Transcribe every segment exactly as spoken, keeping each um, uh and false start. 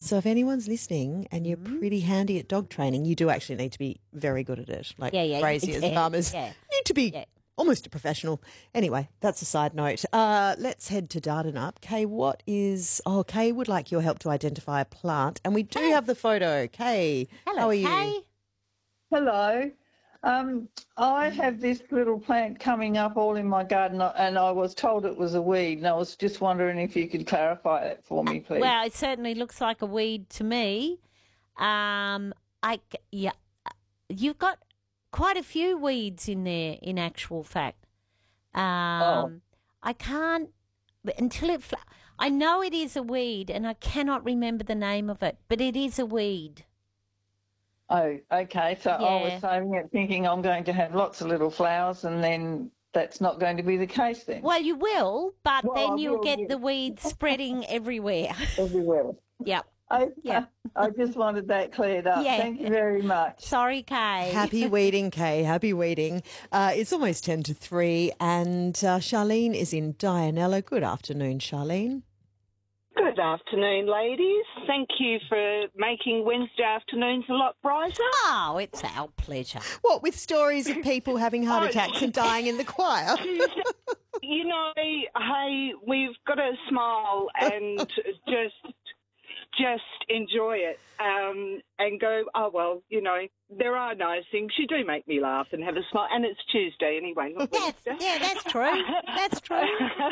So if anyone's listening and you're Mm-hmm. pretty handy at dog training, you do actually need to be very good at it. Like Yeah, yeah, graziers, yeah, farmers yeah. need to be Yeah. almost a professional. Anyway, that's a side note. Uh, let's head to Dardanup. Kay, what is... Oh, Kay would like your help to identify a plant. And we do have the photo. Kay, Hello, how are you? Kay. Hello. Um, I have this little plant coming up all in my garden, and I was told it was a weed, and I was just wondering if you could clarify that for me, please. Well, it certainly looks like a weed to me. Um, I c- yeah, you've got quite a few weeds in there. In actual fact, um, Oh. I can't but until it. Fl- I know it is a weed, and I cannot remember the name of it, but it is a weed. Oh, okay. So I Yeah. was saving it thinking I'm going to have lots of little flowers, and then that's not going to be the case then. Well, you will, but Well, then I you'll will, get yeah. the weeds spreading everywhere. Everywhere. Yep. I, Yeah. I just wanted that cleared up. Yeah. Thank you very much. Sorry, Kay. Happy weeding, Kay. Happy weeding. Uh, it's almost ten to three and uh, Charlene is in Dianella. Good afternoon, Charlene. Good afternoon, ladies. Thank you for making Wednesday afternoons a lot brighter. Oh, it's our pleasure. What, with stories of people having heart Oh, attacks and dying in the choir? You know, hey, we've got to smile and just just enjoy it um, and go, oh, well, you know, there are nice things. You do make me laugh and have a smile. And it's Tuesday anyway, not Yes, Wednesday. yeah, that's true. That's true.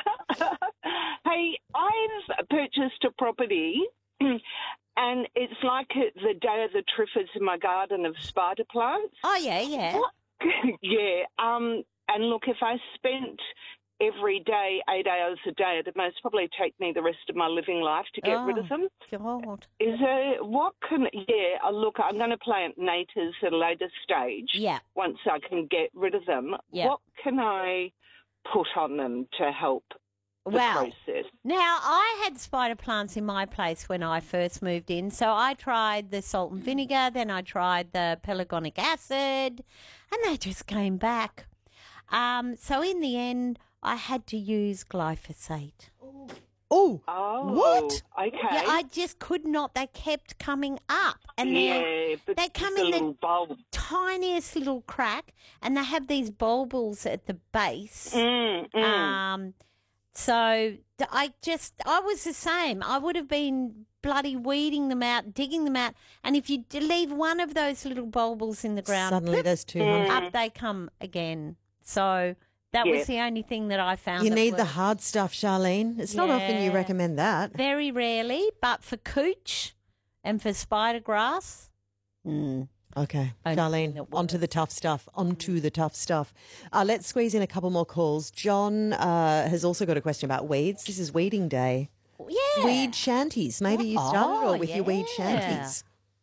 Hey, I've purchased a property and it's like the day of the Triffids in my garden of spider plants. Oh, yeah, yeah. yeah. Um, and look, if I spent every day eight hours a day, it'd most probably take me the rest of my living life to get rid of Oh, them. God. Is there, what can, yeah, uh, look, I'm going to plant natives at a later stage. Yeah. Once I can get rid of them. Yeah. What can I put on them to help the Well, process? now, I had spider plants in my place when I first moved in. So I tried the salt and vinegar, then I tried the pelargonic acid, and they just came back. Um, so in the end, I had to use glyphosate. Oh, Oh, what? Okay. Yeah, I just could not. They kept coming up. And they're- Yeah, but they come the in little the bulb. tiniest little crack, and they have these bulbils at the base. Mm, mm. Um, so th- I just, I was the same. I would have been bloody weeding them out, digging them out, and if you d- leave one of those little bulbils in the ground, Suddenly ploop, there's two hundred. up they come again. So that Yeah. was the only thing that I found. You that need the worked. hard stuff, Charlene. It's not often you Yeah. recommend that. Very rarely, but for cooch and for spider grass, mm, Okay, I know Charlene, that onto the tough stuff, onto the tough stuff. Uh, let's squeeze in a couple more calls. John uh, has also got a question about weeds. This is weeding day. yeah. Weed shanties. Maybe you started it Oh, all with your weed yeah. shanties.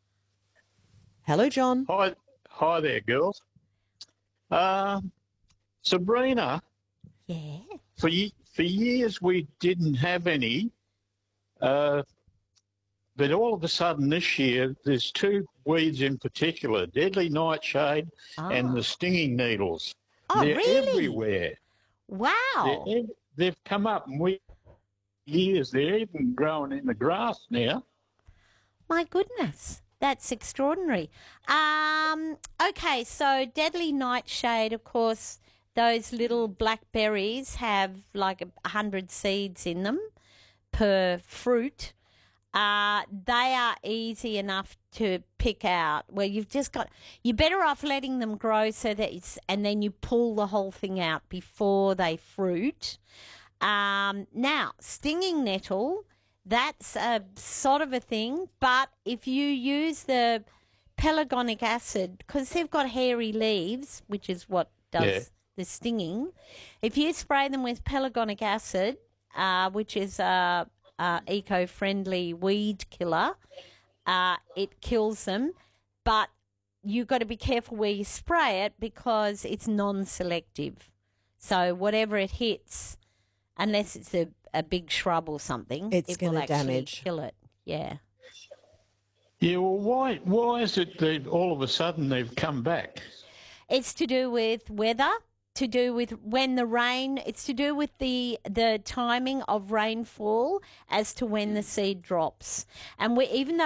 Hello, John. Hi, hi there, girls. Uh, Sabrina, Yeah. for ye- for years we didn't have any, uh, but all of a sudden this year there's two weeds in particular: deadly nightshade and Oh. the stinging needles. Oh, They're really? everywhere. Wow. They're, ev- they've come up in we- years. They're even growing in the grass now. My goodness, that's extraordinary. Um, okay, so deadly nightshade, of course, those little black berries have like a hundred seeds in them per fruit. Uh, they are easy enough to pick out. Where you've just got, you're better off letting them grow so that it's, and then you pull the whole thing out before they fruit. Um, now, stinging nettle, that's a sort of a thing, but if you use the pelargonic acid, because they've got hairy leaves, which is what does Yeah. the stinging, if you spray them with pelargonic acid, uh, which is a, a eco-friendly weed killer, uh, it kills them, but you've got to be careful where you spray it because it's non-selective. So whatever it hits, unless it's a, a big shrub or something, It's it will gonna actually damage. kill it. Yeah. Yeah, well, why why is it that all of a sudden they've come back? It's to do with weather, to do with when the rain, it's to do with the the timing of rainfall as to when the seed drops. And we even though